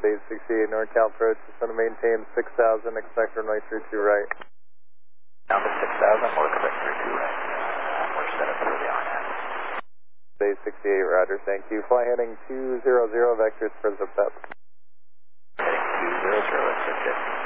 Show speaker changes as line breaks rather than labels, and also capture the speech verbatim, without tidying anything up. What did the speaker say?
eight sixty-eight NorCal approach. Just want to maintain six thousand, expect runway three two right.
Down to six thousand, we'll expect three two right. Uh, we're set up for the on end.
eight sixty-eight, roger, thank you. Fly heading two zero zero, vectors for Zip Up.
Heading two zero zero, that's it.